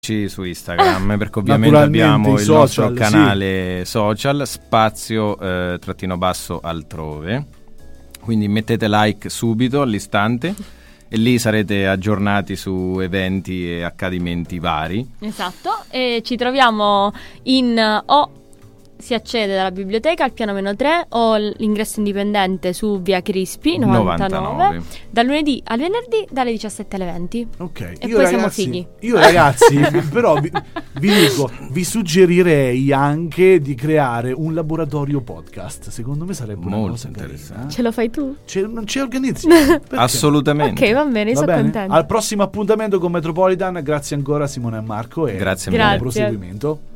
su Instagram, perché ovviamente abbiamo il nostro canale social, spazio _ altrove, quindi mettete like subito, all'istante, e lì sarete aggiornati su eventi e accadimenti vari. Esatto, e ci troviamo si accede dalla biblioteca al piano -3 o l'ingresso indipendente su via Crispi 99. Dal lunedì al venerdì dalle 17 alle 20. Ok. E poi siamo fighi. Io ragazzi però vi dico, vi suggerirei anche di creare un laboratorio podcast. Secondo me sarebbe una molto cosa interessante. carina. Ce lo fai tu? Non ci organizziamo. Assolutamente. Ok, va bene, sono contenta. Al prossimo appuntamento con Metropolitan. Grazie ancora Simone e Marco, e grazie buon mille. proseguimento.